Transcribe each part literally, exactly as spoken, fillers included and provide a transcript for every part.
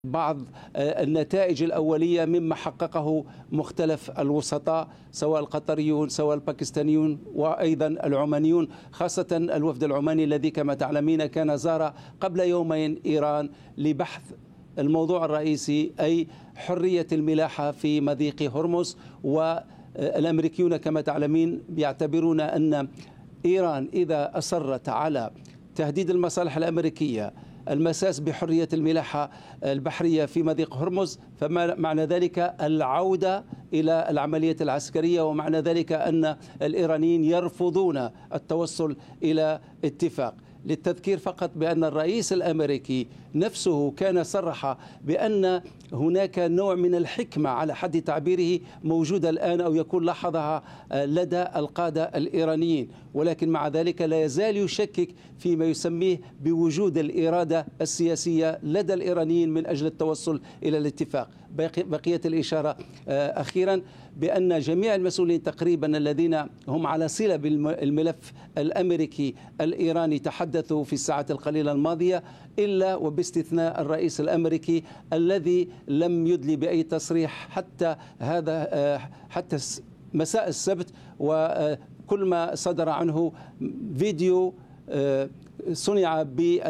بعض النتائج الأولية مما حققه مختلف الوسطاء، سواء القطريون سواء الباكستانيون وأيضا العمانيون، خاصة الوفد العماني الذي كما تعلمين كان زار قبل يومين إيران لبحث الموضوع الرئيسي، أي حرية الملاحة في مضيق هرمز. والأمريكيون كما تعلمين يعتبرون أن إيران إذا أصرت على تهديد المصالح الأمريكية، المساس بحرية الملاحة البحرية في مضيق هرمز، فمعنى ذلك العودة إلى العملية العسكرية، ومعنى ذلك أن الإيرانيين يرفضون التوصل إلى اتفاق. للتذكير فقط بأن الرئيس الأمريكي نفسه كان صرح بأن هناك نوع من الحكمة على حد تعبيره موجودة الآن أو يكون لاحظها لدى القادة الإيرانيين، ولكن مع ذلك لا يزال يشكك فيما يسميه بوجود الإرادة السياسية لدى الإيرانيين من أجل التوصل إلى الاتفاق. بقية الإشارة أخيرا بأن جميع المسؤولين تقريبا الذين هم على صلة بالملف الأمريكي الإيراني تحدثوا في الساعات القليلة الماضية، إلا وباستثناء الرئيس الأمريكي الذي لم يدلي بأي تصريح حتى هذا حتى مساء السبت، وكل ما صدر عنه فيديو صنع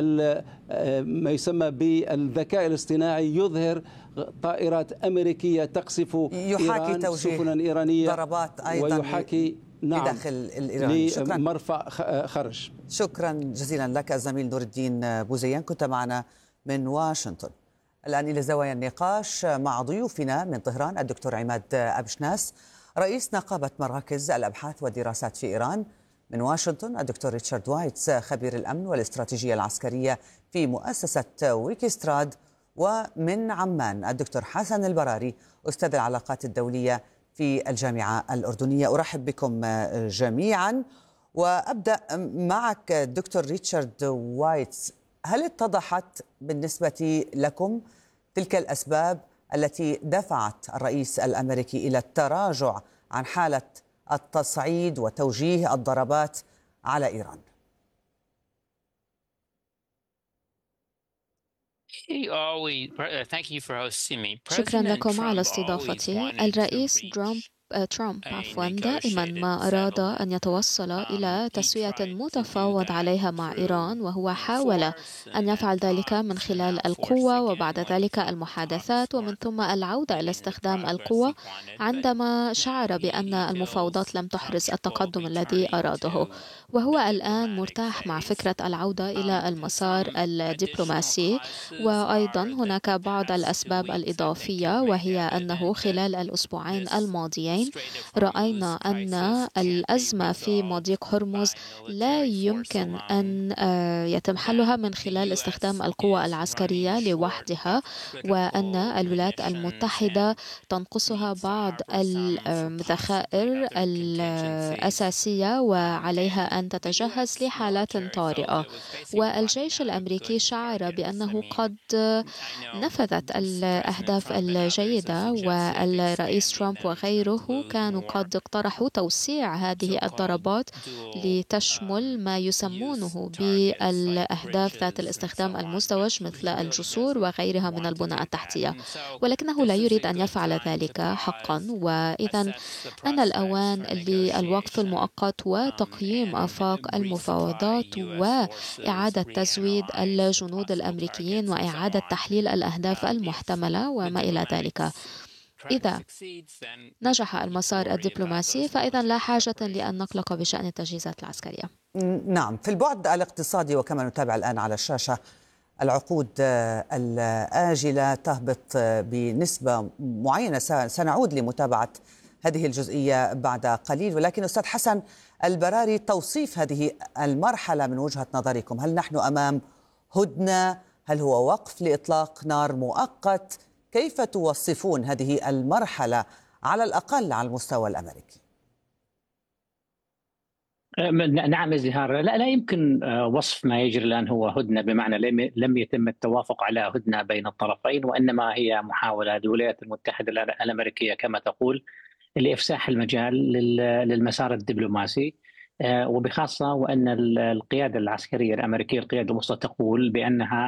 بما يسمى بالذكاء الاصطناعي يظهر طائرات أمريكية تقصف إيران، سفنا إيرانية، ضربات أيضا ويحاكي نعم بداخل الإيراني. شكرا. مرفأ خرج. شكرا جزيلا لك الزميل نور الدين بوزيان، كنت معنا من واشنطن. الآن إلى زوايا النقاش مع ضيوفنا من طهران الدكتور عماد أبشناس رئيس نقابة مراكز الأبحاث والدراسات في إيران، من واشنطن الدكتور ريتشارد وايتس خبير الأمن والاستراتيجية العسكرية في مؤسسة ويكيستراد، ومن عمان الدكتور حسن البراري أستاذ العلاقات الدولية في الجامعة الأردنية. أرحب بكم جميعا، وأبدأ معك دكتور ريتشارد وايتس. هل اتضحت بالنسبة لكم تلك الأسباب التي دفعت الرئيس الأمريكي إلى التراجع عن حالة التصعيد وتوجيه الضربات على إيران؟ شكرا لكم على استضافتي. الرئيس ترامب ترامب عفوا دائما ما أراد أن يتوصل إلى تسوية متفاوض عليها مع إيران، وهو حاول أن يفعل ذلك من خلال القوة وبعد ذلك المحادثات ومن ثم العودة إلى استخدام القوة عندما شعر بأن المفاوضات لم تحرز التقدم الذي أراده. وهو الآن مرتاح مع فكرة العودة إلى المسار الدبلوماسي. وأيضا هناك بعض الأسباب الإضافية، وهي أنه خلال الأسبوعين الماضيين رأينا أن الأزمة في مضيق هرمز لا يمكن أن يتم حلها من خلال استخدام القوى العسكرية لوحدها، وأن الولايات المتحدة تنقصها بعض الذخائر الأساسية وعليها أن تتجهز لحالات طارئة. والجيش الأمريكي شعر بأنه قد نفذت الأهداف الجيدة، والرئيس ترامب وغيره كانوا قد اقترحوا توسيع هذه الضربات لتشمل ما يسمونه بالأهداف ذات الاستخدام المزدوج مثل الجسور وغيرها من البنى التحتية، ولكنه لا يريد أن يفعل ذلك حقا. وإذا أن الأوان للوقف المؤقت وتقييم آفاق المفاوضات وإعادة تزويد الجنود الأمريكيين وإعادة تحليل الأهداف المحتملة وما إلى ذلك. إذا نجح المسار الدبلوماسي فإذا لا حاجة لأن نقلق بشأن التجهيزات العسكرية. نعم، في البعد الاقتصادي وكما نتابع الآن على الشاشة العقود الآجلة تهبط بنسبة معينة، سنعود لمتابعة هذه الجزئية بعد قليل. ولكن أستاذ حسن البراري، توصيف هذه المرحلة من وجهة نظركم، هل نحن أمام هدنة؟ هل هو وقف لإطلاق نار مؤقت؟ كيف توصفون هذه المرحلة على الأقل على المستوى الأمريكي؟ نعم ازدهار، لا لا يمكن وصف ما يجري الآن هو هدنة، بمعنى لم يتم التوافق على هدنة بين الطرفين، وإنما هي محاولة للولايات المتحدة الأمريكية كما تقول لإفساح المجال للمسار الدبلوماسي، وبخاصة وأن القيادة العسكرية الأمريكية القيادة الوسطى تقول بأنها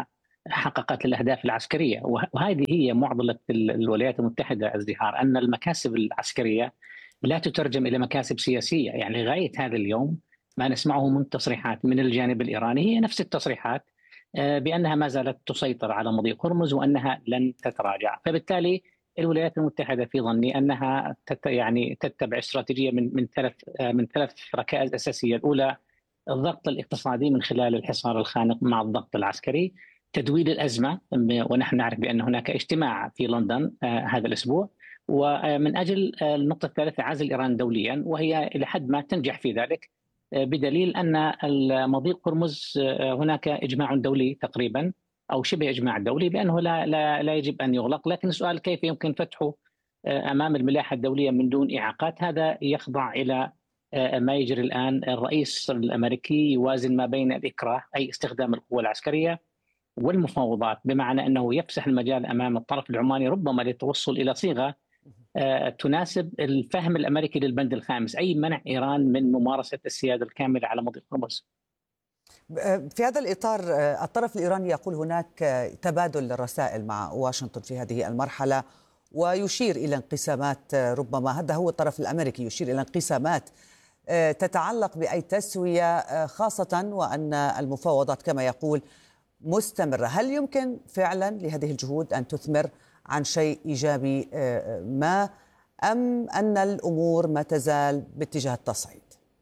حققت الأهداف العسكرية. وهذه هي معضلة الولايات المتحدة ازدهار، أن المكاسب العسكرية لا تترجم إلى مكاسب سياسية. يعني لغاية هذا اليوم ما نسمعه من تصريحات من الجانب الإيراني هي نفس التصريحات بأنها ما زالت تسيطر على مضيق هرمز وأنها لن تتراجع. فبالتالي الولايات المتحدة في ظني أنها تت يعني تتبع استراتيجية من من ثلاث من ثلاث ركائز أساسية. الأولى الضغط الاقتصادي من خلال الحصار الخانق مع الضغط العسكري، تدويل الأزمة، ونحن نعرف بأن هناك اجتماع في لندن هذا الأسبوع، ومن أجل النقطة الثالثة عزل إيران دوليا، وهي إلى حد ما تنجح في ذلك بدليل أن المضيق هرمز هناك إجماع دولي تقريبا أو شبه إجماع دولي بأنه لا, لا, لا يجب أن يغلق. لكن السؤال كيف يمكن فتحه أمام الملاحة الدولية من دون إعاقات؟ هذا يخضع إلى ما يجري الآن. الرئيس الأمريكي يوازن ما بين الإكراه أي استخدام القوة العسكرية والمفاوضات، بمعنى أنه يفسح المجال أمام الطرف العماني ربما للتوصل إلى صيغة تناسب الفهم الأمريكي للبند الخامس، أي منع إيران من ممارسة السيادة الكاملة على مضيق هرمز. في هذا الإطار الطرف الإيراني يقول هناك تبادل للرسائل مع واشنطن في هذه المرحلة، ويشير إلى انقسامات، ربما هذا هو الطرف الأمريكي يشير إلى انقسامات تتعلق بأي تسوية، خاصة وأن المفاوضات كما يقول مستمرة. هل يمكن فعلا لهذه الجهود أن تثمر عن شيء إيجابي ما، أم أن الأمور ما تزال باتجاه التصعيد؟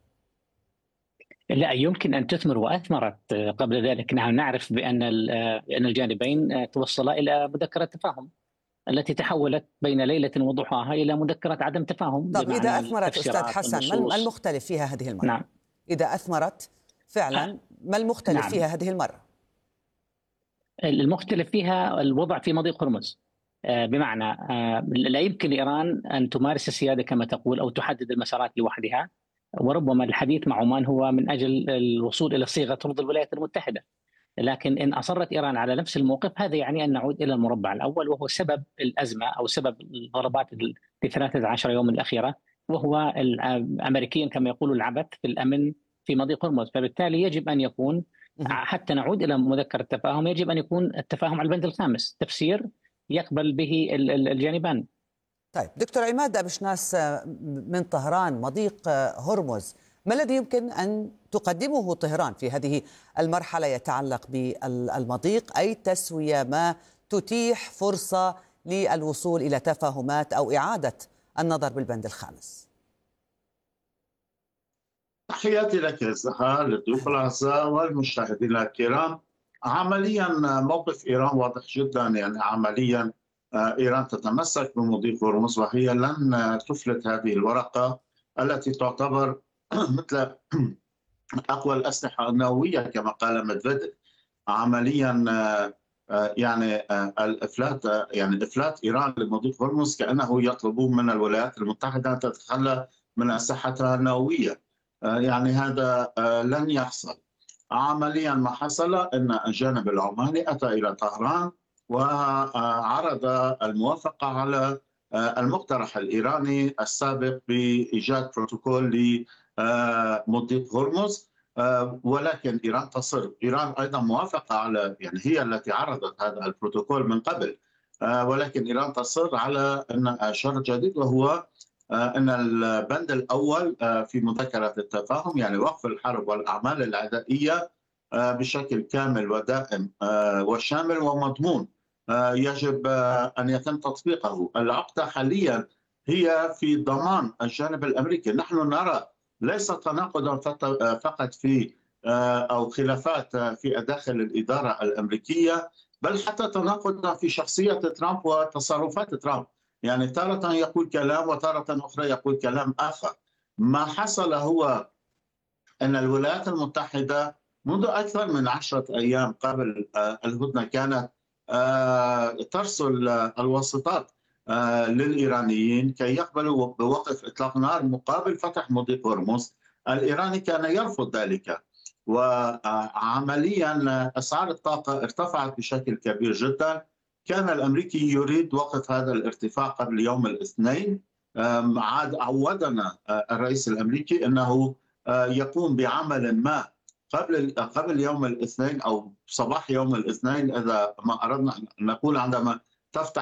لا، يمكن أن تثمر وأثمرت قبل ذلك. نحن نعرف بأن أن الجانبين توصلا إلى مذكرة تفاهم التي تحولت بين ليلة وضحاها إلى مذكرة عدم تفاهم. طب إذا أثمرت أستاذ حسن، ما المختلف فيها هذه المرة؟ نعم. إذا أثمرت فعلا ما المختلف نعم. فيها هذه المرة؟ المختلف فيها الوضع في مضيق هرمز، بمعنى لا يمكن إيران أن تمارس السيادة كما تقول أو تحدد المسارات لوحدها، وربما الحديث مع عمان هو من أجل الوصول إلى صيغة ترضي الولايات المتحدة. لكن إن أصرت إيران على نفس الموقف هذا يعني أن نعود إلى المربع الأول، وهو سبب الأزمة أو سبب الضربات في ثلاثة عشر يوم الأخيرة، وهو أمريكيا كما يقولوا العبث في الأمن في مضيق هرمز. فبالتالي يجب أن يكون حتى نعود إلى مذكرة التفاهم يجب أن يكون التفاهم على البند الخامس، تفسير يقبل به الجانبان. طيب دكتور عماد أبشناس من طهران، مضيق هرمز ما الذي يمكن أن تقدمه طهران في هذه المرحلة يتعلق بالمضيق؟ أي تسوية ما تتيح فرصة للوصول إلى تفاهمات أو إعادة النظر بالبند الخامس؟ تحياتي لك زهار، للضيوف الأعزاء والمشاهدين الكرام. عمليا موقف إيران واضح جدا، يعني عمليا إيران تتمسك بمضيق هرمز وهي لن تفلت هذه الورقة التي تعتبر مثل أقوى الأسلحة النووية كما قال مدفيديف. عمليا يعني الإفلات يعني إفلات إيران لمضيق هرمز كأنه يطلبون من الولايات المتحدة أن تتخلى من أسلحتها النووية، يعني هذا لن يحصل. عمليا ما حصل أن الجانب العماني أتى إلى طهران وعرض الموافقة على المقترح الإيراني السابق بإيجاد بروتوكول لمضيق هرمز، ولكن إيران تصر. إيران أيضا موافقة على، يعني هي التي عرضت هذا البروتوكول من قبل، ولكن إيران تصر على أن شرط جديد، وهو أن البند الأول في مذكرة التفاهم، يعني وقف الحرب والأعمال العدائية بشكل كامل ودائم وشامل ومضمون، يجب أن يتم تطبيقه. العقدة حاليا هي في ضمان الجانب الأمريكي. نحن نرى ليس تناقضا فقط في أو خلافات في داخل الإدارة الأمريكية، بل حتى تناقضا في شخصية ترامب وتصرفات ترامب. يعني تارة يقول كلام وتارة أخرى يقول كلام آخر. ما حصل هو أن الولايات المتحدة منذ أكثر من عشرة أيام قبل الهدنة كانت ترسل الواسطات للإيرانيين كي يقبلوا بوقف إطلاق نار مقابل فتح مضيق هرمز. الإيراني كان يرفض ذلك، وعمليا أسعار الطاقة ارتفعت بشكل كبير جدا. كان الأمريكي يريد وقف هذا الارتفاع قبل يوم الاثنين. عاد عودنا الرئيس الأمريكي أنه يقوم بعمل ما قبل قبل يوم الاثنين او صباح يوم الاثنين، اذا ما اردنا ان نقول عندما تفتح